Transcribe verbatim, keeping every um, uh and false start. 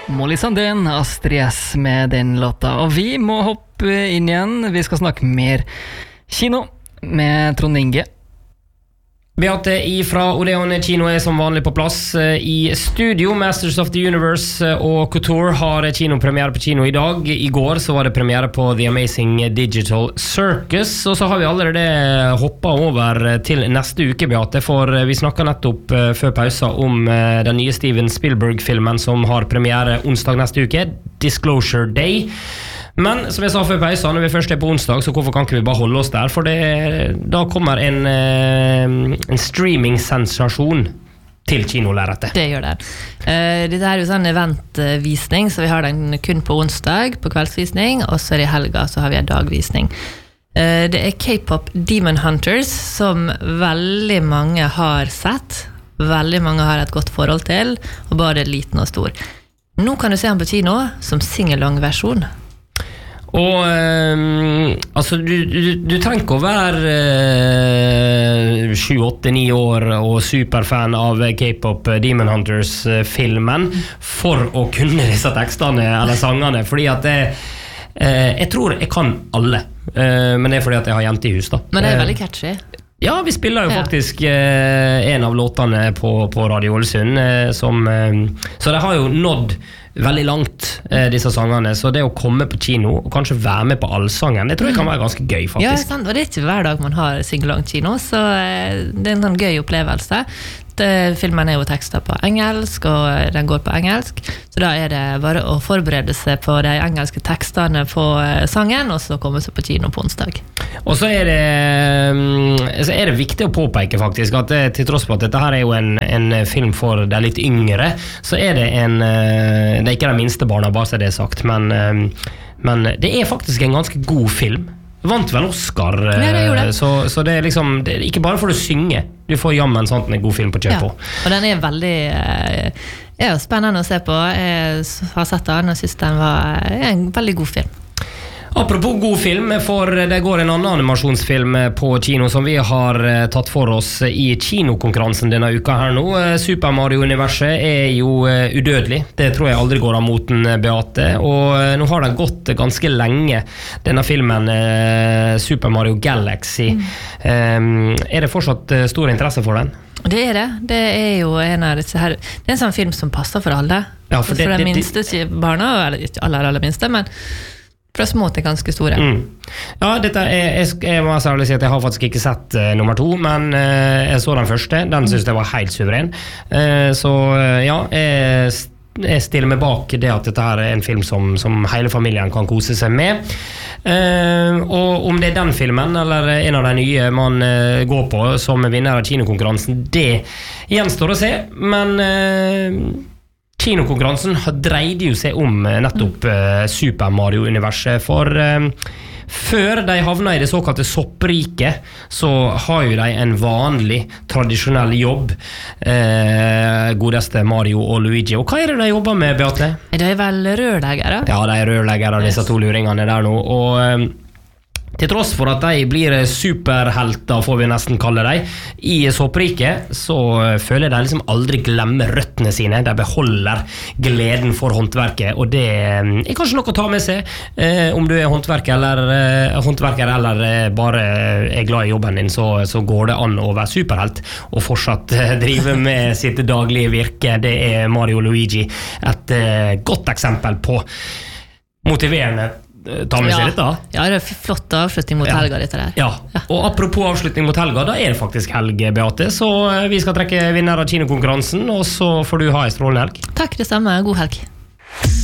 Molly Sandén, Astrid S med den låta. Og vi må hoppe inn igjen. Vi skal snakke mer kino med Trond Inge. Beate ifra Odeon Kino er som vanlig på plass i studio. Masters of the Universe og Couture har kinopremiere på kino i dag. I går så var det premiere på The Amazing Digital Circus. Og så har vi allerede hoppet over til neste uke, Beate. For vi snakket nettopp før pausen om den nye Steven Spielberg-filmen som har premiere onsdag neste uke, Disclosure Day. Men som jeg sa før pausen, når vi først er på onsdag, så hvorfor kan ikke vi bare holde oss der? For det, da kommer en, en streaming-sensasjon til kinolerretet. Det gjør det. Uh, dette er jo sånn eventvisning, så vi har den kun på onsdag, på kveldsvisning, og så er det i helga, så har vi en dagvisning. Uh, det er K-pop Demon Hunters, som veldig mange har sett, veldig mange har et godt forhold til, og bare liten og stor. Nå kan du se den på kino som sing-along-versjon. Og um, altså du, du, du trenger ikke å være uh, sju, åtte, ni år og superfan av K-pop Demon Hunters-filmen for å kunne disse tekstene eller sangene, fordi at det, uh, jeg tror jeg kan alle, uh, men det er fordi at jeg har jente i hus da. Men det er veldig catchy. Ja, vi spiller jo faktisk uh, en av låtene på, på Radio Ålesund, uh, som, uh, så det har jo nådd veldig langt, uh, disse sangene, så det å komme på kino og kanskje være med på allsangen, det tror jeg kan være ganske gøy faktisk. Ja, sant, og det er ikke hver dag man har sing-along kino, så uh, det er en sånn gøy opplevelse. Det, filmen er jo tekstet på engelsk, og den går på engelsk, så da er det bare å forberede seg på de engelske tekstene på uh, sangen, og så komme seg på kino på onsdag. Og så er det, så er det viktig å påpeke faktisk at det, til tross for at dette her er jo en, en film for de litt yngre, så er det en, det er ikke de minste barna, bare så det er sagt, men, men det er faktisk en ganske god film. Vant vel Oscar, ja, det det. Så, så det er liksom, det er ikke bare for å synge, du får jammen sånn en god film på kjøp på. Ja, og den er veldig er spennende å se på. Jeg har sett den og synes den var en veldig god film. Apropos god film, for det går en annen animasjonsfilm på kino som vi har tatt for oss i kinokonkurransen denne uka her nå. Super Mario-universet er jo udødelig, det tror jeg aldri går av moten, Beate, og nå har den gått ganske lenge, denne filmen Super Mario Galaxy. Mm. Er det fortsatt stor interesse for den? Det er det, det er jo en av disse her, det er en sånn film som passer for alle, ja, for, det, for de minste det, barna, eller ikke aller, aller minste, men fra små til ganske store. Mm. Ja, dette er, jeg, jeg må særlig si at jeg har faktisk ikke sett uh, nummer to, men uh, jeg så den første, den synes jeg var helt suveren. Uh, så uh, ja, jeg, jeg stiller meg bak det at dette her er en film som, som hele familien kan kose seg med. Uh, og om det er den filmen eller en av de nye man uh, går på som vinner av kinokonkurransen, det gjenstår å se, men uh, kinokonkurransen dreide jo seg om nettopp uh, Super Mario-universet, for uh, før de havna i det såkalte soppriket, så har jo de en vanlig, tradisjonell jobb, uh, godeste Mario og Luigi. Og hva er det de jobber med, Beate? De er vel rørleggere? Ja, de er rørleggere, disse to luringene der nå, og uh, til tross for at de blir superhelter, får vi nesten kalle de, i soppriket, så føler de liksom aldri glemmer røttene sine. De beholder gleden for håndverket, og det er kanskje noe å ta med seg, eh, om du er håndverker eller, eh, håndverker eller eh, bare er glad i jobben din, så, så går det an å være superhelt og fortsatt eh, drive med sitt daglige virke. Det er Mario og Luigi et eh, godt eksempel på motiverende. Ta med seg ja. litt da. Ja, det er flott avslutning mot helga dette der. Ja. Ja, og apropos avslutning mot helga, da er det faktisk helg, Beate, så vi skal trekke vinner av kinokonkurransen, og så får du ha en strålende helg. Takk, det samme. God helg.